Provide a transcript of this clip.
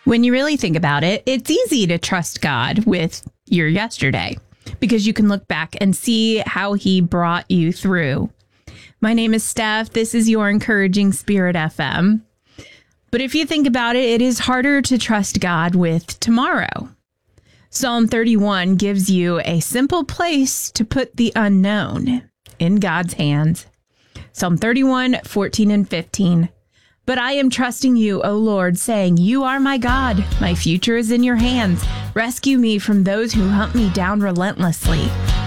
When you really think about it, it's easy to trust God with your yesterday because you can look back and see how he brought you through. My name is Steph. This is your Encouraging Spirit FM. But if you think about it, it is harder to trust God with tomorrow. Psalm 31 gives you a simple place to put the unknown in God's hands. Psalm 31, 14 and 15. But I am trusting you, O Lord, saying, you are my God. My future is in your hands. Rescue me from those who hunt me down relentlessly.